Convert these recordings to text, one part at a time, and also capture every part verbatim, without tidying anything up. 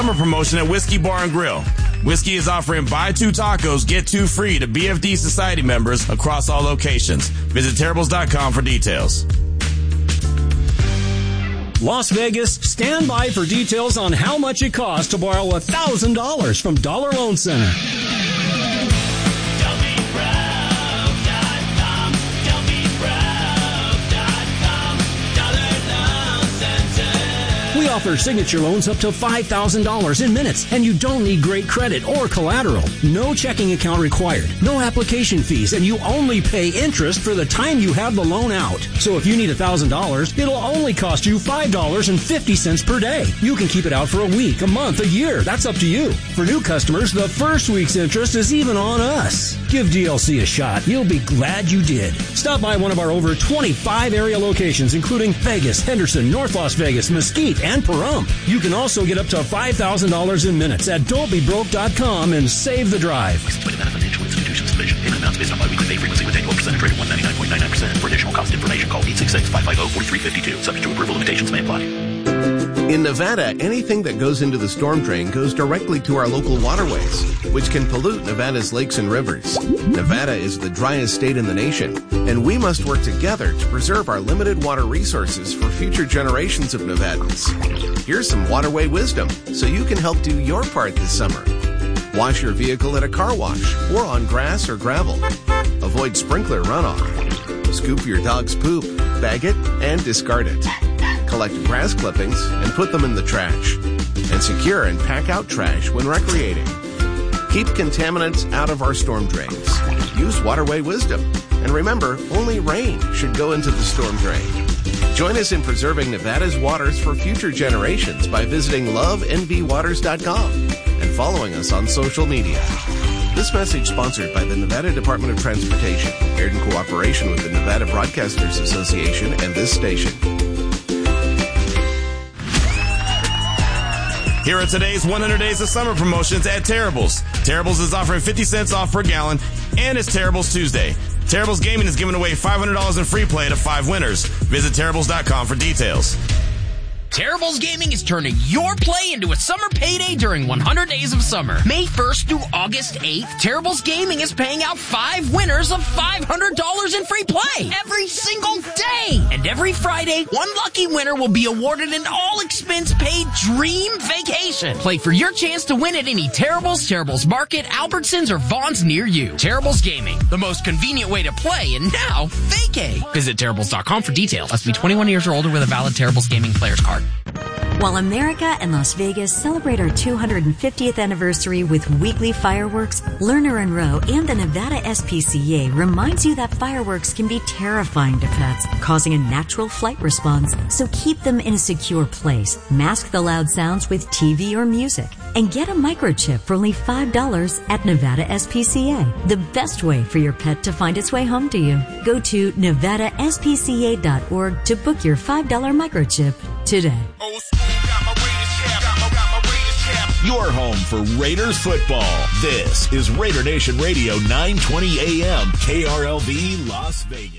Summer promotion at Whiskey Bar and Grill. Whiskey is offering buy two tacos, get two free to B F D Society members across all locations. Visit terribles dot com for details. Las Vegas, stand by for details on how much it costs to borrow one thousand dollars from Dollar Loan Center. We offer signature loans up to five thousand dollars in minutes, and you don't need great credit or collateral. No checking account required, no application fees, and you only pay interest for the time you have the loan out. So if you need one thousand dollars, it'll only cost you five dollars and fifty cents per day. You can keep it out for a week, a month, a year. That's up to you. For new customers, the first week's interest is even on us. Give D L C a shot. You'll be glad you did. Stop by one of our over twenty-five area locations, including Vegas, Henderson, North Las Vegas, Mesquite, and Pahrump. You can also get up to five thousand dollars in minutes at don't be broke dot com and save the drive. Licensed by the Nevada Financial Institutions Division. Payment amounts based on biweekly pay frequency with annual percentage rate of one hundred ninety-nine point nine nine percent. For additional cost information, call eight six six, five five zero, four three five two. Subject to approval, limitations may apply. In Nevada, anything that goes into the storm drain goes directly to our local waterways, which can pollute Nevada's lakes and rivers. Nevada is the driest state in the nation, and we must work together to preserve our limited water resources for future generations of Nevadans. Here's some waterway wisdom so you can help do your part this summer. Wash your vehicle at a car wash or on grass or gravel. Avoid sprinkler runoff. Scoop your dog's poop, bag it, and discard it. Collect grass clippings and put them in the trash. And secure and pack out trash when recreating. Keep contaminants out of our storm drains. Use waterway wisdom. And remember, only rain should go into the storm drain. Join us in preserving Nevada's waters for future generations by visiting love n v waters dot com and following us on social media. This message sponsored by the Nevada Department of Transportation, aired in cooperation with the Nevada Broadcasters Association and this station. Here are today's one hundred Days of Summer promotions at Terribles. Terribles is offering fifty cents off per gallon, and it's Terribles Tuesday. Terribles Gaming is giving away five hundred dollars in free play to five winners. Visit terribles dot com for details. Terribles Gaming is turning your play into a summer payday during one hundred Days of Summer. May first through August eighth, Terribles Gaming is paying out five winners of five hundred dollars in free play every single day. And every Friday, one lucky winner will be awarded an all-expense-paid dream vacation. Play for your chance to win at any Terribles, Terribles Market, Albertsons, or Vaughn's near you. Terribles Gaming, the most convenient way to play and now vacay. Visit terribles dot com for details. Must be twenty-one years or older with a valid Terribles Gaming player's card. While America and Las Vegas celebrate our two hundred fiftieth anniversary with weekly fireworks, Lerner and Rowe and the Nevada S P C A reminds you that fireworks can be terrifying to pets, causing a natural flight response. So keep them in a secure place. Mask the loud sounds with T V or music. And get a microchip for only five dollars at Nevada S P C A. The best way for your pet to find its way home to you. Go to nevada s p c a dot org to book your five dollar microchip today. Your home for Raiders football. This is Raider Nation Radio, nine twenty A M, K R L V, Las Vegas.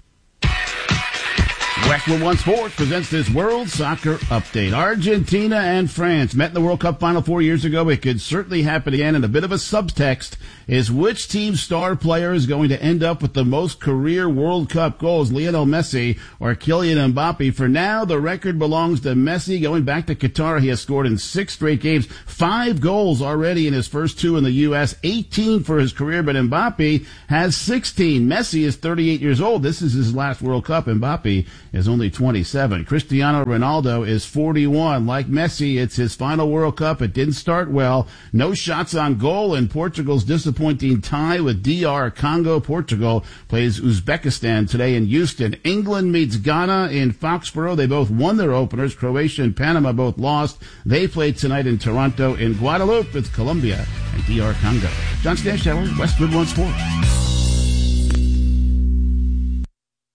Westwood One Sports presents this World Soccer Update. Argentina and France met in the World Cup final four years ago. It could certainly happen again. And a bit of a subtext is which team's star player is going to end up with the most career World Cup goals, Lionel Messi or Kylian Mbappe. For now, the record belongs to Messi. Going back to Qatar, he has scored in six straight games, five goals already in his first two in the U S, eighteen for his career, but Mbappe has sixteen. Messi is thirty-eight years old. This is his last World Cup. Mbappe is only twenty-seven. Cristiano Ronaldo is forty-one. Like Messi, it's his final World Cup. It didn't start well. No shots on goal in Portugal's disappointing tie with D R Congo. Portugal plays Uzbekistan today in Houston. England meets Ghana in Foxborough. They both won their openers. Croatia and Panama both lost. They play tonight in Toronto. In Guadeloupe, it's Colombia and D R Congo. John Stansteller, Westwood One Sports.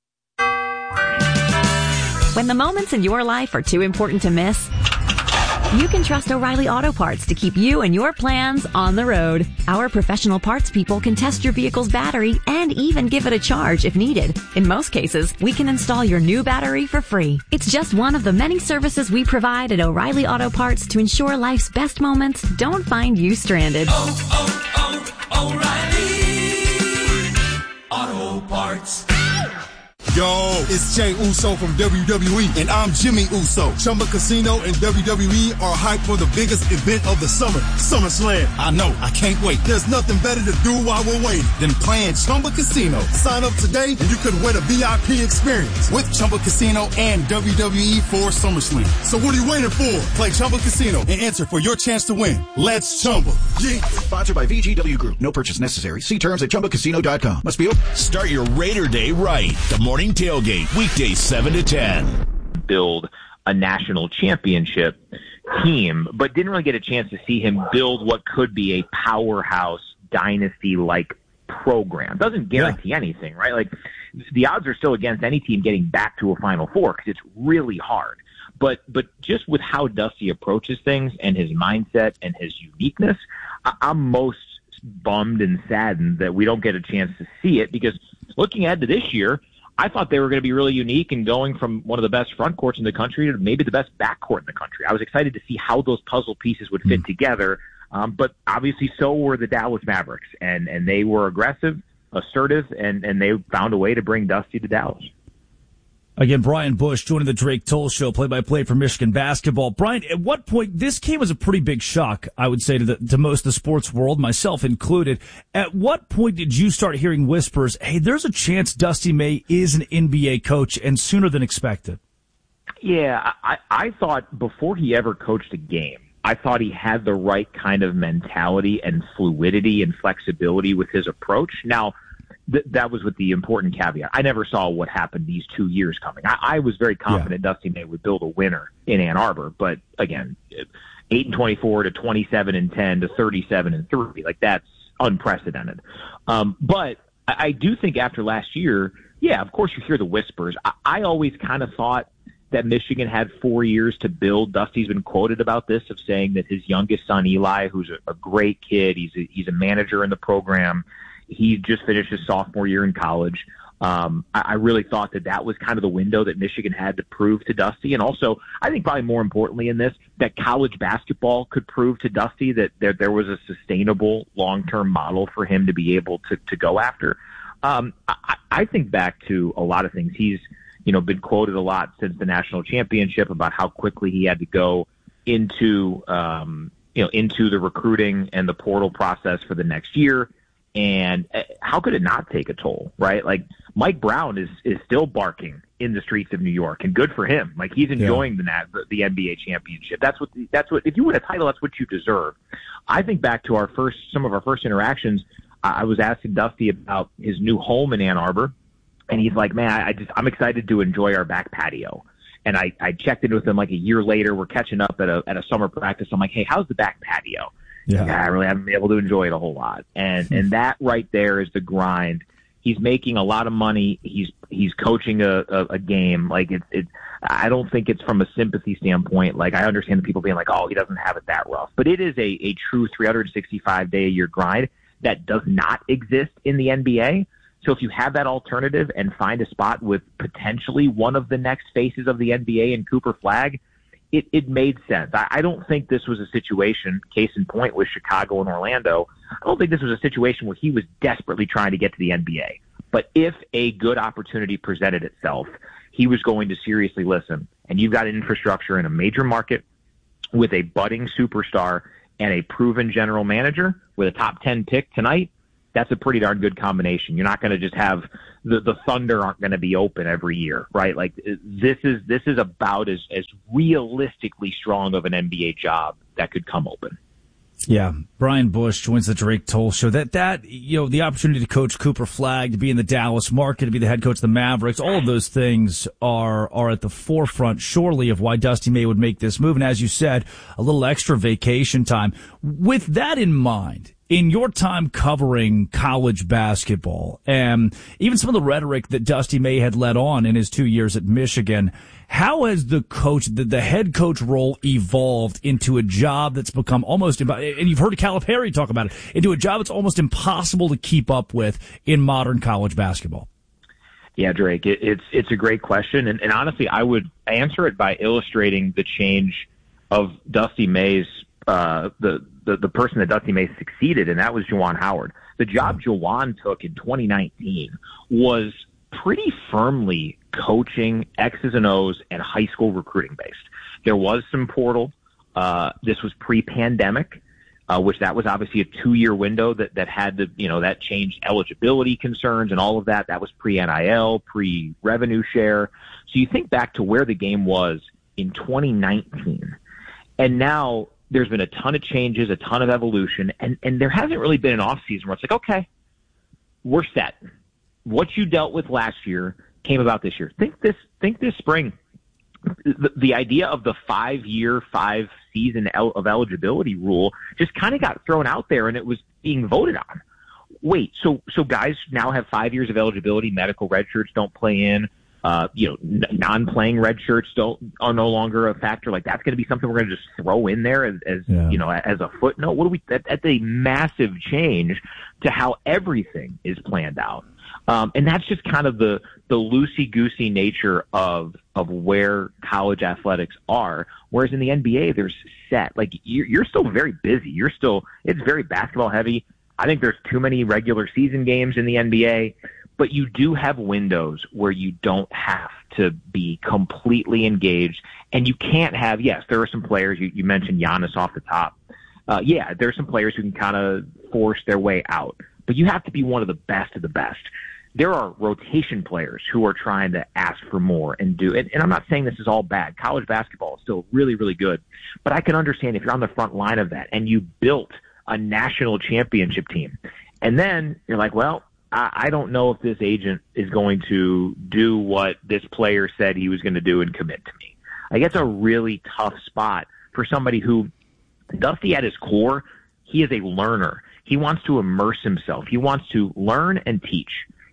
When the moments in your life are too important to miss, You can trust O'Reilly Auto Parts to keep you and your plans on the road. Our professional parts people can test your vehicle's battery and even give it a charge if needed. In most cases, we can install your new battery for free. It's just one of the many services we provide at O'Reilly Auto Parts to ensure life's best moments don't find you stranded. Oh, oh, oh, O'Reilly Auto Parts. Yo, it's Jay Uso from W W E, and I'm Jimmy Uso. Chumba Casino and W W E are hyped for the biggest event of the summer, SummerSlam. I know, I can't wait. There's nothing better to do while we're waiting than playing Chumba Casino. Sign up today, and you could win a V I P experience with Chumba Casino and W W E for SummerSlam. So what are you waiting for? Play Chumba Casino and enter for your chance to win. Let's Chumba. Yeah. Sponsored by V G W Group. No purchase necessary. See terms at chumba casino dot com. Must be open. Start your Raider Day right. The morning tailgate, weekdays seven to ten. Build a national championship team, but didn't really get a chance to see him build what could be a powerhouse dynasty-like program. Doesn't guarantee yeah. anything, right? Like, the odds are still against any team getting back to a Final Four because it's really hard. But but just with how Dusty approaches things and his mindset and his uniqueness, I- I'm most bummed and saddened that we don't get a chance to see it, because looking ahead to this year, I thought they were going to be really unique and going from one of the best front courts in the country to maybe the best backcourt in the country. I was excited to see how those puzzle pieces would fit mm. together, um, but obviously so were the Dallas Mavericks, and, and they were aggressive, assertive, and, and they found a way to bring Dusty to Dallas. Again, Brian Bush joining the Drake Toll Show, play-by-play for Michigan basketball. Brian, at what point, this came as a pretty big shock, I would say, to, the, to most of the sports world, myself included. At what point did you start hearing whispers, hey, there's a chance Dusty May is an N B A coach, and sooner than expected? Yeah, I, I thought before he ever coached a game, I thought he had the right kind of mentality and fluidity and flexibility with his approach. Now, Th- that was with the important caveat. I never saw what happened these two years coming. I, I was very confident yeah. Dusty May would build a winner in Ann Arbor, but again, eight and twenty-four to twenty-seven and ten to thirty-seven and three, like that's unprecedented. Um, but I, I do think after last year, yeah, of course you hear the whispers. I, I always kind of thought that Michigan had four years to build. Dusty's been quoted about this, of saying that his youngest son, Eli, who's a, a great kid, he's a, he's a manager in the program. He just finished his sophomore year in college. Um, I, I really thought that that was kind of the window that Michigan had to prove to Dusty. And also, I think probably more importantly in this, that college basketball could prove to Dusty that there, there was a sustainable long-term model for him to be able to, to go after. Um, I, I think back to a lot of things. He's, you know, been quoted a lot since the national championship about how quickly he had to go into, um, you know, into the recruiting and the portal process for the next year. And how could it not take a toll, right? Like, Mike Brown is, is still barking in the streets of New York, and good for him. Like, he's enjoying yeah. the, the N B A championship. That's what, that's what, if you win a title, that's what you deserve. I think back to our first, some of our first interactions, I was asking Dusty about his new home in Ann Arbor, and he's like, man, I just, I'm excited to enjoy our back patio. And I, I checked in with him like a year later. We're catching up at a, at a summer practice. I'm like, hey, how's the back patio? Yeah. yeah, I really haven't been able to enjoy it a whole lot. And and that right there is the grind. He's making a lot of money. He's he's coaching a, a, a game. Like, it's it's I don't think it's from a sympathy standpoint. Like, I understand the people being like, oh, he doesn't have it that rough. But it is a, a true three hundred sixty-five day a year grind that does not exist in the N B A. So if you have that alternative and find a spot with potentially one of the next faces of the N B A in Cooper Flagg, It, it made sense. I, I don't think this was a situation, case in point with Chicago and Orlando, I don't think this was a situation where he was desperately trying to get to the N B A. But if a good opportunity presented itself, he was going to seriously listen. And you've got an infrastructure in a major market with a budding superstar and a proven general manager with a top ten pick tonight. That's a pretty darn good combination. You're not going to just have the, the Thunder aren't going to be open every year, right? Like, this is, this is about as, as realistically strong of an N B A job that could come open. Yeah. Brian Bush joins the Drake Toll Show. That, that, you know, the opportunity to coach Cooper Flagg, to be in the Dallas market, to be the head coach of the Mavericks, all of those things are, are at the forefront, surely, of why Dusty May would make this move. And as you said, a little extra vacation time. With that in mind, in your time covering college basketball, and even some of the rhetoric that Dusty May had led on in his two years at Michigan, how has the coach, the, the head coach role evolved into a job that's become almost, and you've heard Calipari talk about it, into a job that's almost impossible to keep up with in modern college basketball? Yeah, Drake, it, it's it's a great question, and, and honestly, I would answer it by illustrating the change of Dusty May's uh, the, the the person that Dusty May succeeded, and that was Juwan Howard. The job Juwan took in twenty nineteen was pretty firmly coaching X's and O's and high school recruiting based. There was some portal. Uh, this was pre-pandemic. Uh, which that was obviously a two-year window that, that had to, you know, that changed eligibility concerns and all of that. That was pre-N I L, pre-revenue share. So you think back to where the game was in twenty nineteen, and now there's been a ton of changes, a ton of evolution, and, and there hasn't really been an off-season where it's like, okay, we're set. What you dealt with last year came about this year. Think this, think this spring. The, the idea of the five-year, five-season el- of eligibility rule just kind of got thrown out there, and it was being voted on. Wait, so so guys now have five years of eligibility. Medical red shirts don't play in. Uh, you know, n- non-playing red shirts don't are no longer a factor. Like that's going to be something we're going to just throw in there as, as yeah. you know, as a footnote. What do we? That, that's a massive change to how everything is planned out. Um, and that's just kind of the, the loosey-goosey nature of of where college athletics are. Whereas in the N B A, there's set. Like, you're, you're still very busy. You're still – it's very basketball-heavy. I think there's too many regular season games in the N B A. But you do have windows where you don't have to be completely engaged. And you can't have – yes, there are some players. You, you mentioned Giannis off the top. Uh, yeah, there are some players who can kind of force their way out. But you have to be one of the best of the best. There are rotation players who are trying to ask for more and do it. And I'm not saying this is all bad. College basketball is still really, really good. But I can understand if you're on the front line of that and you built a national championship team, and then you're like, well, I, I don't know if this agent is going to do what this player said he was going to do and commit to me. Like, it's a really tough spot for somebody who, Dusty at his core, he is a learner. He wants to immerse himself. He wants to learn and teach.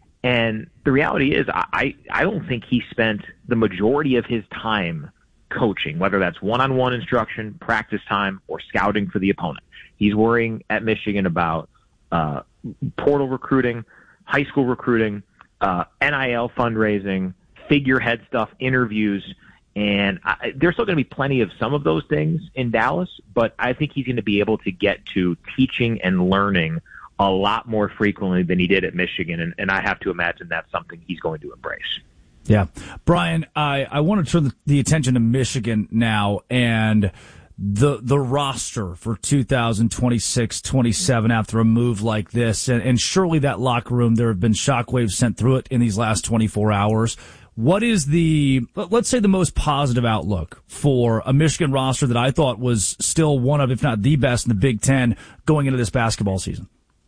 And the reality is, I, I don't think he spent the majority of his time coaching, whether that's one-on-one instruction, practice time, or scouting for the opponent. He's worrying at Michigan about uh, portal recruiting, high school recruiting, uh, N I L fundraising, figurehead stuff, interviews, and I, there's still going to be plenty of some of those things in Dallas, but I think he's going to be able to get to teaching and learning a lot more frequently than he did at Michigan, and, and I have to imagine that's something he's going to embrace. Yeah. Brian, I, I want to turn the, the attention to Michigan now and the the roster for two thousand twenty-six twenty-seven after a move like this. And, and surely that locker room, there have been shockwaves sent through it in these last twenty-four hours. What is the, let's say, the most positive outlook for a Michigan roster that I thought was still one of, if not the best in the Big Ten going into this basketball season?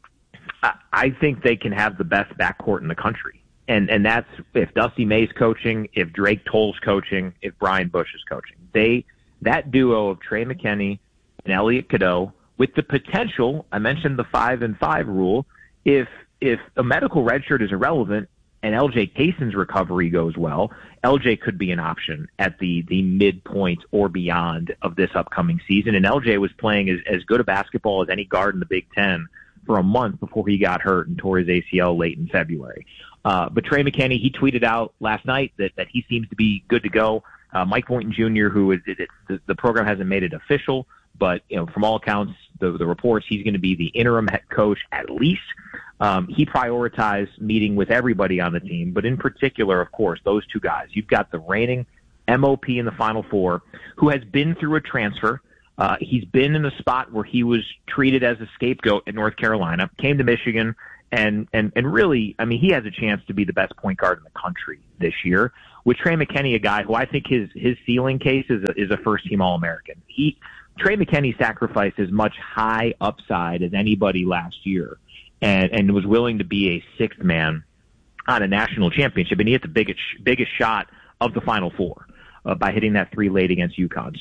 I think they can have the best backcourt in the country. And and that's if Dusty May's coaching, if Drake Toll's coaching, if Brian Bush is coaching. They that duo of Trey McKinney and Elliot Cadeau, with the potential, I mentioned the five and five rule, if if a medical redshirt is irrelevant and L J Cason's recovery goes well, L J could be an option at the, the midpoint or beyond of this upcoming season. And L J was playing as, as good a basketball as any guard in the Big Ten for a month before he got hurt and tore his A C L late in February. Uh, but Trey McKinney, he tweeted out last night that, that he seems to be good to go. Uh, Mike Boynton Junior, who is, it, it, the, the program hasn't made it official, but, you know, from all accounts, the, the reports, he's going to be the interim head coach at least. Um, he prioritized meeting with everybody on the team, but in particular, of course, those two guys. You've got the reigning M O P in the Final Four, who has been through a transfer. Uh, he's been in a spot where he was treated as a scapegoat in North Carolina, came to Michigan, and, and, and really, I mean, he has a chance to be the best point guard in the country this year. With Trey McKinney, a guy who I think his, his ceiling case is a, is a first-team All-American. He, Trey McKinney sacrificed as much high upside as anybody last year and, and was willing to be a sixth man on a national championship, and he hit the biggest, biggest shot of the Final Four uh, by hitting that three late against UConn. So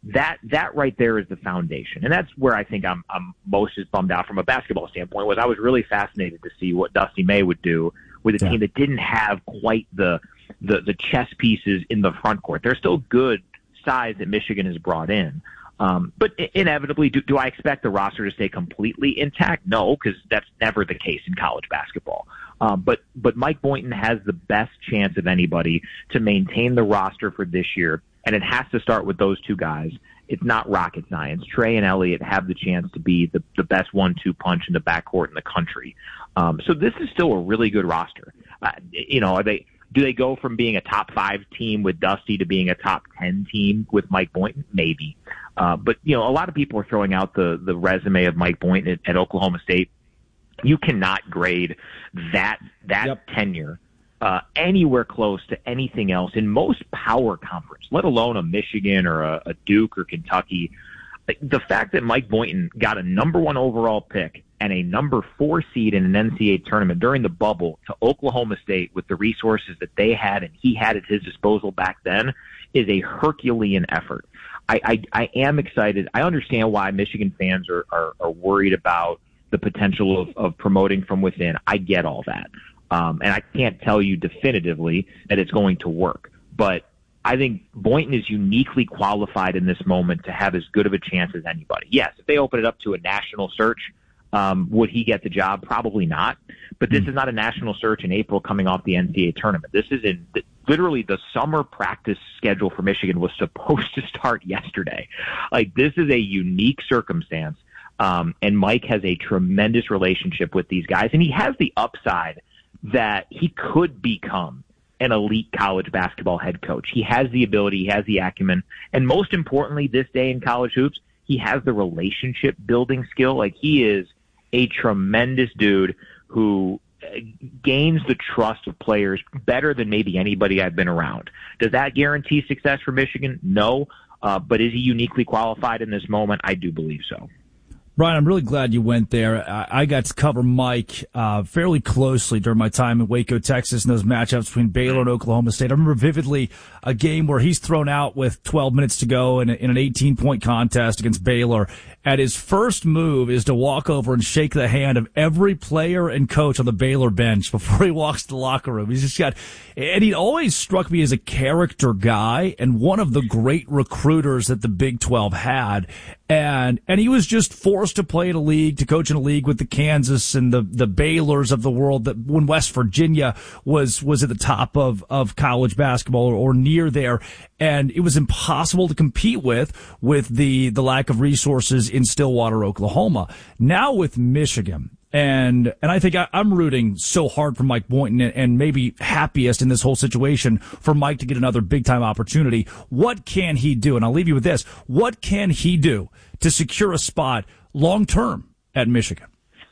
that that right there is the foundation. And that's where I think I'm, I'm most just bummed out from a basketball standpoint, was I was really fascinated to see what Dusty May would do with a yeah. team that didn't have quite the, the, the chess pieces in the front court. They're still good size that Michigan has brought in. Um, but inevitably, do, do I expect the roster to stay completely intact? No, because that's never the case in college basketball. Um, but but Mike Boynton has the best chance of anybody to maintain the roster for this year, and it has to start with those two guys. It's not rocket science. Trey and Elliott have the chance to be the, the best one two punch in the backcourt in the country. Um, so this is still a really good roster. Uh, you know, are they do they go from being a top five team with Dusty to being a top ten team with Mike Boynton? Maybe. Uh, but, you know, a lot of people are throwing out the, the resume of Mike Boynton at, at Oklahoma State. You cannot grade that that yep. tenure uh, anywhere close to anything else in most power conference, let alone a Michigan or a, a Duke or Kentucky. The fact that Mike Boynton got a number one overall pick and a number four seed in an N C double A tournament during the bubble to Oklahoma State with the resources that they had and he had at his disposal back then is a Herculean effort. I, I, I am excited. I understand why Michigan fans are, are, are worried about the potential of, of promoting from within. I get all that. Um, and I can't tell you definitively that it's going to work. But I think Boynton is uniquely qualified in this moment to have as good of a chance as anybody. Yes, if they open it up to a national search, um, would he get the job? Probably not. But this is not a national search in April coming off the N C double A tournament. This is in the, literally the summer practice schedule for Michigan was supposed to start yesterday. Like, this is a unique circumstance. Um, and Mike has a tremendous relationship with these guys, and he has the upside that he could become an elite college basketball head coach. He has the ability, he has the acumen, and most importantly, this day in college hoops, he has the relationship building skill. Like, he is a tremendous dude who gains the trust of players better than maybe anybody I've been around. Does that guarantee success for Michigan? No. Uh, but is he uniquely qualified in this moment? I do believe so. Brian, I'm really glad you went there. I got to cover Mike uh, fairly closely during my time in Waco, Texas, and those matchups between Baylor and Oklahoma State. I remember vividly a game where he's thrown out with twelve minutes to go in, a, in an eighteen-point contest against Baylor. And his first move is to walk over and shake the hand of every player and coach on the Baylor bench before he walks to the locker room. He's just got, and he always struck me as a character guy and one of the great recruiters that the Big twelve had. And, and he was just forced to play in a league, to coach in a league with the Kansas and the, the Baylors of the world, that when West Virginia was, was at the top of, of college basketball or, or near there. And it was impossible to compete with, with the, the lack of resources in Stillwater, Oklahoma. Now with Michigan. And, and I think I, I'm rooting so hard for Mike Boynton and, and maybe happiest in this whole situation for Mike to get another big time opportunity. What can he do? And I'll leave you with this. What can he do to secure a spot long term at Michigan?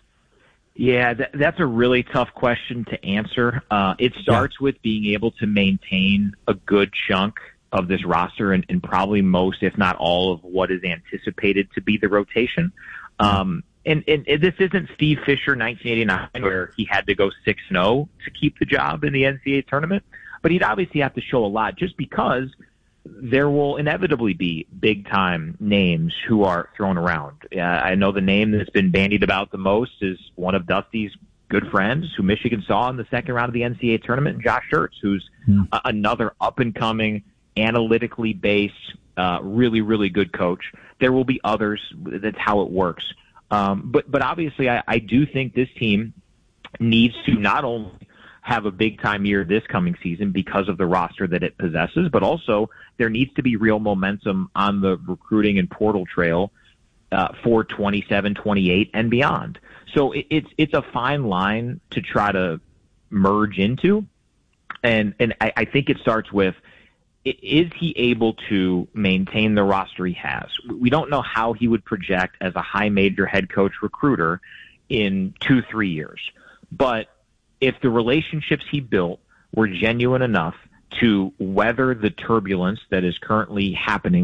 Yeah, that, that's a really tough question to answer. Uh, it starts yeah. with being able to maintain a good chunk of this roster and, and probably most, if not all, of what is anticipated to be the rotation. Um, and, and, and this isn't Steve Fisher nineteen eighty-nine where he had to go six and oh to keep the job in the N C double A tournament, but he'd obviously have to show a lot just because there will inevitably be big-time names who are thrown around. Uh, I know the name that's been bandied about the most is one of Dusty's good friends who Michigan saw in the second round of the N C double A tournament, Josh Schertz, who's hmm. a- another up-and-coming, analytically based, uh, really, really good coach. There will be others. That's how it works. Um, but, but obviously I, I do think this team needs to not only have a big time year this coming season because of the roster that it possesses, but also there needs to be real momentum on the recruiting and portal trail, uh, for twenty-seven, twenty-eight and beyond. So it, it's, it's a fine line to try to merge into. And, and I, I think it starts with, is he able to maintain the roster he has? We don't know how he would project as a high major head coach recruiter in two, three years. But if the relationships he built were genuine enough to weather the turbulence that is currently happening